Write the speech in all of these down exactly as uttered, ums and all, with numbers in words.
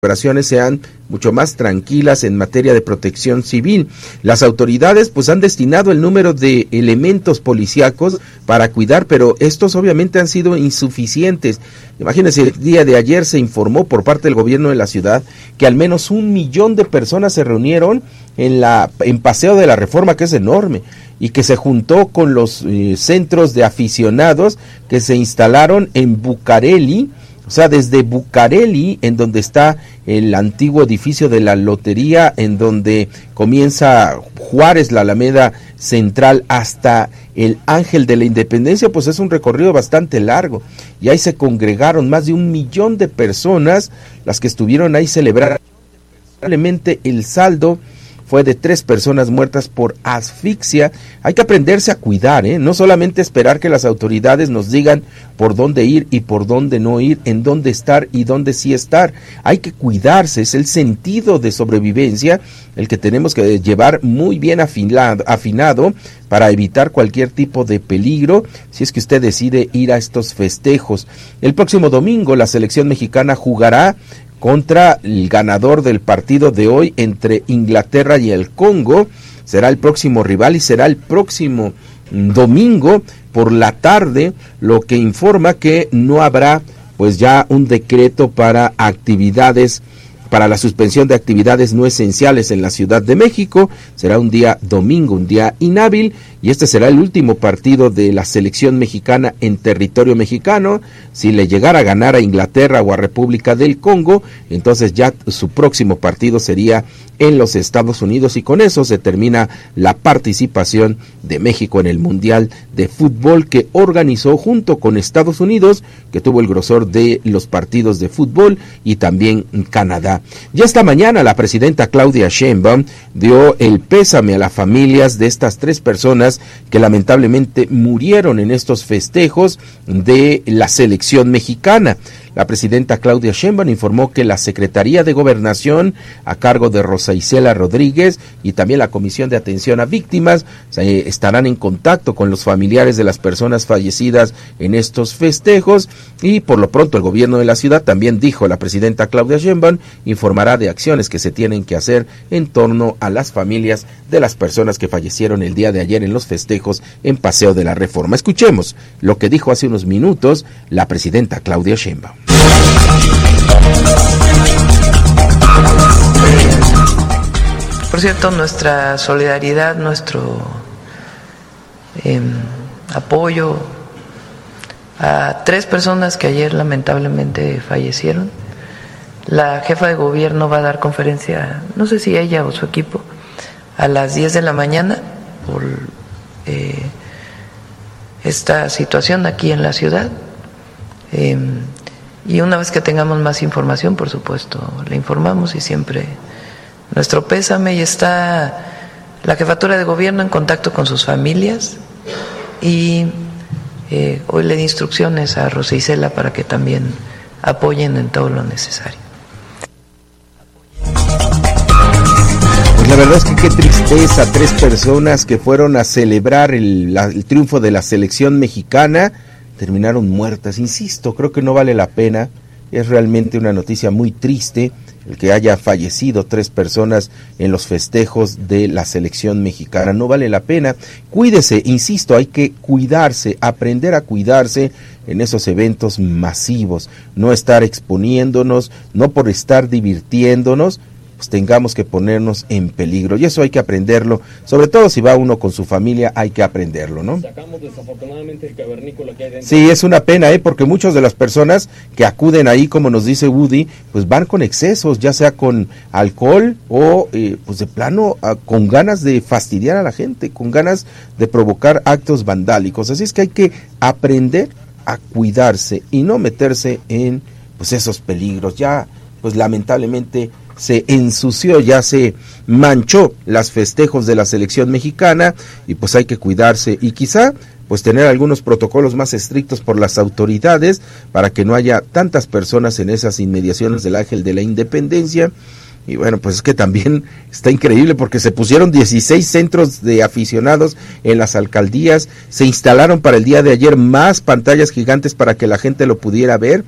operaciones sean mucho más tranquilas en materia de protección civil. Las autoridades pues han destinado el número de elementos policíacos para cuidar, pero estos obviamente han sido insuficientes. Imagínense, el día de ayer se informó por parte del gobierno de la ciudad que al menos un millón de personas se reunieron en la en Paseo de la Reforma, que es enorme, y que se juntó con los eh, centros de aficionados que se instalaron en Bucareli. O sea, desde Bucareli, en donde está el antiguo edificio de la lotería, en donde comienza Juárez, la Alameda Central, hasta el Ángel de la Independencia, pues es un recorrido bastante largo. Y ahí se congregaron más de un millón de personas, las que estuvieron ahí celebrando. Probablemente el saldo fue de tres personas muertas por asfixia. Hay que aprenderse a cuidar, ¿eh? No solamente esperar que las autoridades nos digan por dónde ir y por dónde no ir, en dónde estar y dónde sí estar. Hay que cuidarse, es el sentido de sobrevivencia el que tenemos que llevar muy bien afinado, afinado para evitar cualquier tipo de peligro si es que usted decide ir a estos festejos. El próximo domingo la selección mexicana jugará contra el ganador del partido de hoy entre Inglaterra y el Congo. Será el próximo rival y será el próximo domingo por la tarde, lo que informa que no habrá pues ya un decreto para actividades, para la suspensión de actividades no esenciales en la Ciudad de México. Será un día domingo, un día inhábil, y este será el último partido de la selección mexicana en territorio mexicano. Si le llegara a ganar a Inglaterra o a República del Congo, entonces ya su próximo partido sería en los Estados Unidos, y con eso se termina la participación de México en el Mundial de Fútbol que organizó junto con Estados Unidos, que tuvo el grosor de los partidos de fútbol, y también Canadá. Ya esta mañana la presidenta Claudia Sheinbaum dio el pésame a las familias de estas tres personas que lamentablemente murieron en estos festejos de la selección mexicana. La presidenta Claudia Sheinbaum informó que la Secretaría de Gobernación, a cargo de Rosa Isela Rodríguez, y también la Comisión de Atención a Víctimas, eh, estarán en contacto con los familiares de las personas fallecidas en estos festejos, y por lo pronto el gobierno de la ciudad, también dijo la presidenta Claudia Sheinbaum, informará de acciones que se tienen que hacer en torno a las familias de las personas que fallecieron el día de ayer en los festejos en Paseo de la Reforma. Escuchemos lo que dijo hace unos minutos la presidenta Claudia Sheinbaum. Por cierto, nuestra solidaridad, nuestro eh, apoyo a tres personas que ayer lamentablemente fallecieron. La jefa de gobierno va a dar conferencia, no sé si ella o su equipo, a las diez de la mañana por eh, esta situación aquí en la ciudad. Eh, Y una vez que tengamos más información, por supuesto, le informamos, y siempre nuestro pésame. Y está la jefatura de gobierno en contacto con sus familias, y eh, hoy le di instrucciones a Rosa Isela para que también apoyen en todo lo necesario. Pues la verdad es que qué tristeza, tres personas que fueron a celebrar el, la, el triunfo de la selección mexicana terminaron muertas. Insisto, creo que no vale la pena. Es realmente una noticia muy triste el que haya fallecido tres personas en los festejos de la selección mexicana. No vale la pena. Cuídese, insisto, hay que cuidarse, aprender a cuidarse en esos eventos masivos, no estar exponiéndonos, no por estar divirtiéndonos, pues tengamos que ponernos en peligro, y eso hay que aprenderlo, sobre todo si va uno con su familia, hay que aprenderlo, ¿no? Sacamos desafortunadamente el cavernícola que hay dentro. Sí, es una pena, ¿eh? Porque muchas de las personas que acuden ahí, como nos dice Woody, pues van con excesos, ya sea con alcohol o eh, pues de plano a, con ganas de fastidiar a la gente, con ganas de provocar actos vandálicos. Así es que hay que aprender a cuidarse y no meterse en pues esos peligros. Ya pues lamentablemente se ensució, ya se manchó las festejos de la selección mexicana, y pues hay que cuidarse y quizá pues tener algunos protocolos más estrictos por las autoridades para que no haya tantas personas en esas inmediaciones del Ángel de la Independencia. Y bueno, pues es que también está increíble porque se pusieron dieciséis centros de aficionados en las alcaldías, se instalaron para el día de ayer más pantallas gigantes para que la gente lo pudiera ver.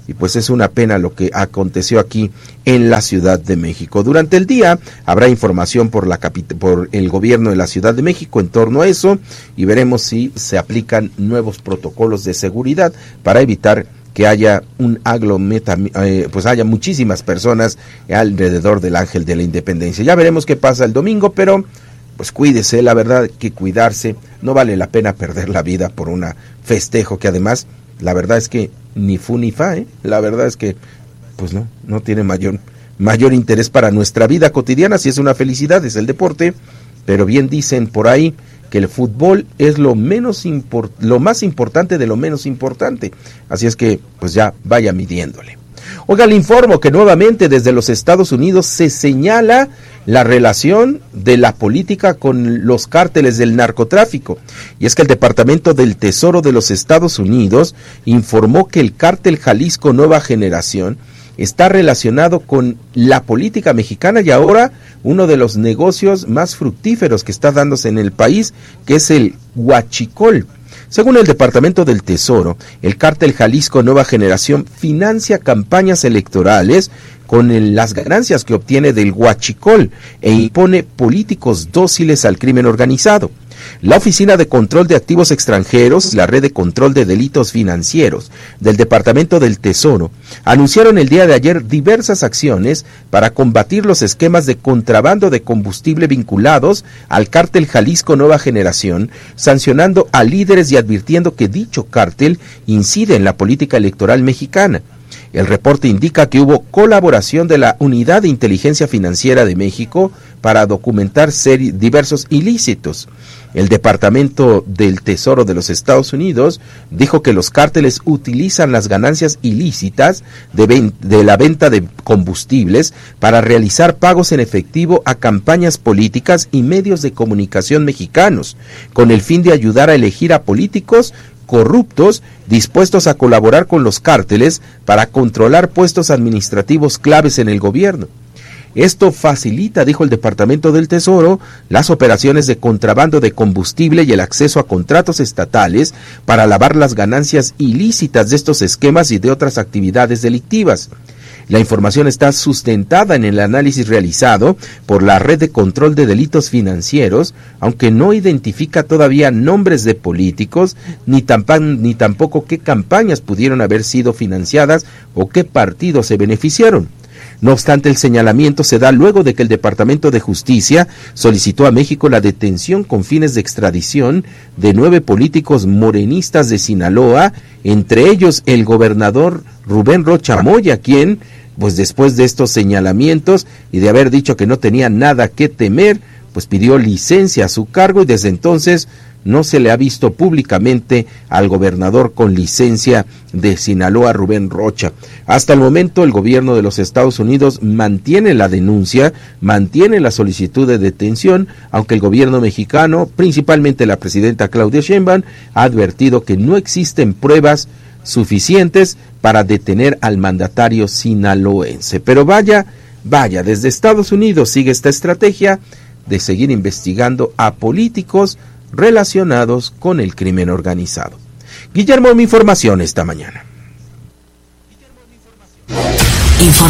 y pues es una pena lo que aconteció aquí en la Ciudad de México. Durante el día habrá información por la capit- por el gobierno de la Ciudad de México en torno a eso, y veremos si se aplican nuevos protocolos de seguridad para evitar que haya un aglometa, eh, pues haya muchísimas personas alrededor del Ángel de la Independencia. Ya veremos qué pasa el domingo, pero pues cuídese, la verdad que cuidarse, no vale la pena perder la vida por un festejo que además, la verdad es que ni fu ni fa, ¿eh? La verdad es que pues no, no tiene mayor, mayor interés para nuestra vida cotidiana. Si es una felicidad, es el deporte, pero bien dicen por ahí que el fútbol es lo menos import- lo más importante de lo menos importante, así es que pues ya vaya midiéndole. Oiga, le informo que nuevamente desde los Estados Unidos se señala la relación de la política con los cárteles del narcotráfico. Y es que el Departamento del Tesoro de los Estados Unidos informó que el cártel Jalisco Nueva Generación está relacionado con la política mexicana y ahora uno de los negocios más fructíferos que está dándose en el país, que es el huachicol. Según el Departamento del Tesoro, el cártel Jalisco Nueva Generación financia campañas electorales con el, las ganancias que obtiene del huachicol e impone políticos dóciles al crimen organizado. La Oficina de Control de Activos Extranjeros, la Red de Control de Delitos Financieros del Departamento del Tesoro, anunciaron el día de ayer diversas acciones para combatir los esquemas de contrabando de combustible vinculados al cártel Jalisco Nueva Generación, sancionando a líderes y advirtiendo que dicho cártel incide en la política electoral mexicana. El reporte indica que hubo colaboración de la Unidad de Inteligencia Financiera de México para documentar seri- diversos ilícitos. El Departamento del Tesoro de los Estados Unidos dijo que los cárteles utilizan las ganancias ilícitas de, ven- de la venta de combustibles para realizar pagos en efectivo a campañas políticas y medios de comunicación mexicanos, con el fin de ayudar a elegir a políticos corruptos dispuestos a colaborar con los cárteles para controlar puestos administrativos claves en el gobierno. Esto facilita, dijo el Departamento del Tesoro, las operaciones de contrabando de combustible y el acceso a contratos estatales para lavar las ganancias ilícitas de estos esquemas y de otras actividades delictivas. La información está sustentada en el análisis realizado por la Red de Control de Delitos Financieros, aunque no identifica todavía nombres de políticos, ni, tampan, ni tampoco qué campañas pudieron haber sido financiadas o qué partidos se beneficiaron. No obstante, el señalamiento se da luego de que el Departamento de Justicia solicitó a México la detención con fines de extradición de nueve políticos morenistas de Sinaloa, entre ellos el gobernador Rubén Rocha Moya, quien, pues después de estos señalamientos y de haber dicho que no tenía nada que temer, pues pidió licencia a su cargo y desde entonces no se le ha visto públicamente al gobernador con licencia de Sinaloa, Rubén Rocha. Hasta el momento, el gobierno de los Estados Unidos mantiene la denuncia, mantiene la solicitud de detención, aunque el gobierno mexicano, principalmente la presidenta Claudia Sheinbaum, ha advertido que no existen pruebas suficientes para detener al mandatario sinaloense. Pero vaya, vaya, desde Estados Unidos sigue esta estrategia de seguir investigando a políticos relacionados con el crimen organizado. Guillermo, mi información esta mañana.